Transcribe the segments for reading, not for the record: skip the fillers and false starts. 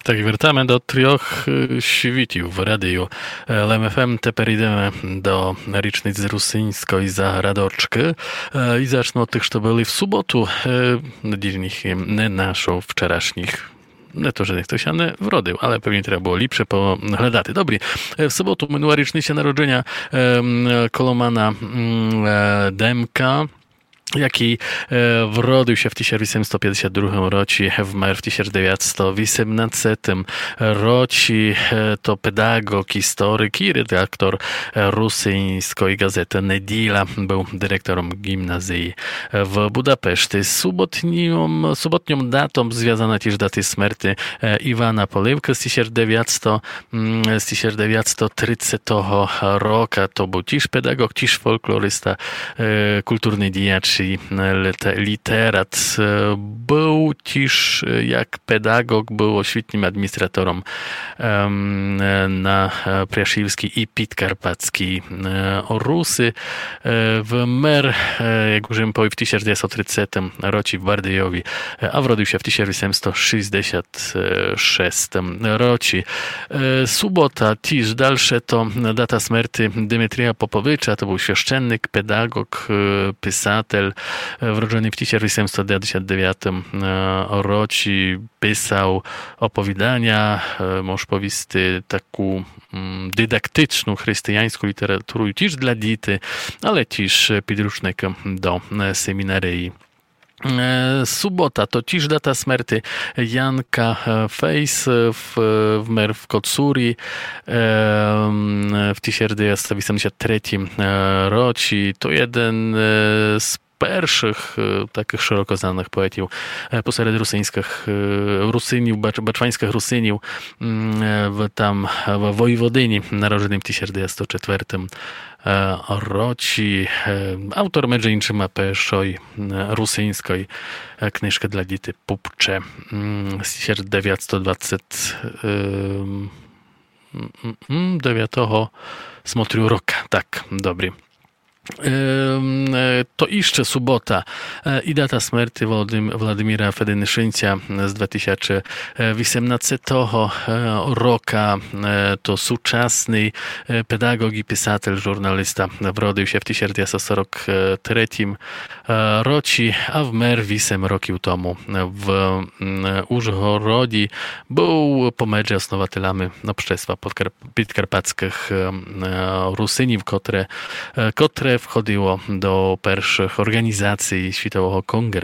Tak, wracamy do trioch świtiów w radiu LMFM. Tepер йдемо до річниць Русинської за радочки. I zacznę od tych, co byli w sobotу, недільних, не нашого вчорашніх. Не то, że ktoś не вродив, але pewnie треба було ліпше поглядати. Добрі, в суботу минула річниця народження Коломана Демка, jaki wrodził się w 1852 roku, wmarł w 1918 roku. To pedagog, historyk i redaktor rosyjskiej gazety Neděla. Był dyrektorem gimnazji w Budapeszcie. Sobotnią datą związana też daty śmierci Iwana Polewka z 1930 roku. To był też pedagog, też folklorysta, kulturny działacz i literat. Był też jak pedagog, był świetnym administratorem na Priaszywskiej i Podkarpackiej Rusy. Wmer, jak już powiedział, w 1930 roku w Bardyjowie, a wrodził się w 1866 roku. Sobota, też dalsze to data śmierci Dymytrija Popowicza. To był świeszczennik, pedagog, pisatel, wrodzony w 1829 roku. Pisał opowiadania, można powiedzieć, taką dydaktyczną chrześcijańską literaturę też dla dzieci, ale też podręcznik do seminarii. Sobota to też data śmierci Janka Fejs w Kocuri w 1983 roku. To jeden z pierwszych takich szeroko znanych poetów pośród Rusyniów, baczwańskich Rusyniów tam w Wojwodyni, narodzonym w 1904 roku. Autor między innymi pierwszej rusyńskiej książki dla dzieci Pupcze z 1929 roku. Tak, dobry. To jeszcze sobota i data śmierci Władimira Fedynszyncja z 2018 roku. To współczesny pedagog i pisatel, żurnalista. Wrodził się w 1943 roku, a wmer 8 lat temu w Użgorodzie. Był pomiędzy osnowatelami Общества Podkarpackich Rusyniów, które wchodziło do pierwszych organizacji Światowego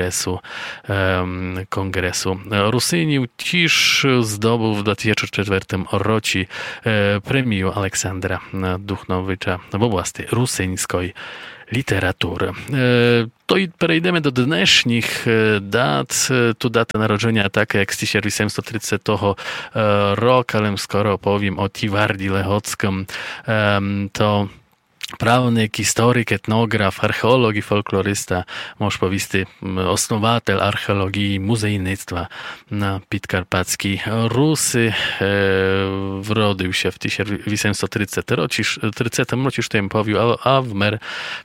Kongresu Rusyniów. Też zdobył w 2004 roku premię Aleksandra Duchnowicza w oblasti rusyńskiej literatury. To i przejdziemy do dnešních dat. Tu data narodzenia taka jak z 1830 roku, ale skoro powiem o Tivardi Lehockim, to prawnik, historyk, etnograf, archeolog i folklorysta, można powiedzieć, osnowatel archeologii i muzejnictwa na Podkarpackiej Rusy. Wrodził się w 1830 roku, już to powiedział, a wmer w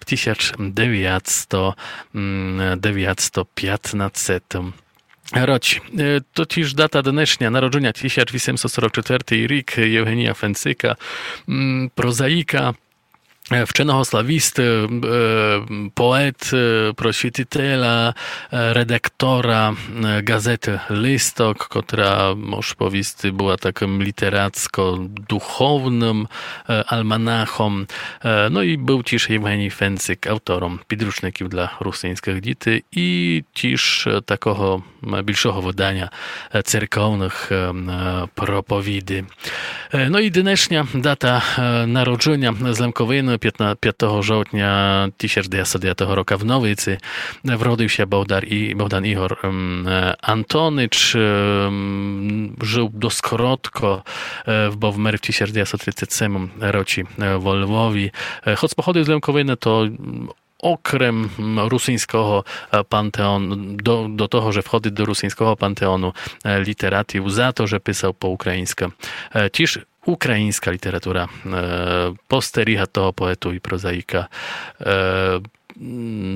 1915 roku. To też data dnešnia narodzenia 1844 rok Jewgenija Fencyka, prozaika, wczenoslawist, poet, prosvjetitela, redaktora gazety Listok, która, można powiedzieć, była takim literacko-duchownym almanachom. No i był też Jewgenij Fencyk, autorem podręczników dla rusyńskich dzieci i też takiego większego wydania cerkownych propowiedzi. No i dnešnia data narodzenia z Lemkowiny 5 żołdnia 1909 roku w Nowicy wrodził się Bogdan Ihor Antonycz. Żył doskrótko, bo wmer w 1937 roku w Lwowie. Choć pochodził z Lemkowiny, to okrem rosyjskiego panteonu, do tego, że wchodzi do rosyjskiego panteonu literatów za to, że pisał po ukraińsku. Też ukraińska literatura postericha toho poetu i prozaika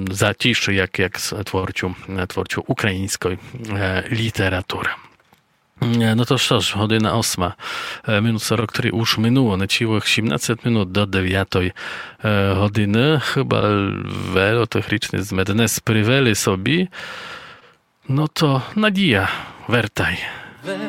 zaciszy jak twórciu ukraińskiej literatury. No to що ж, година 8, minut 43 już minęło, нечілих 17 minut do 9 години. Chyba велотехнічний змет не спривели собі. No to Nadia, wertaj.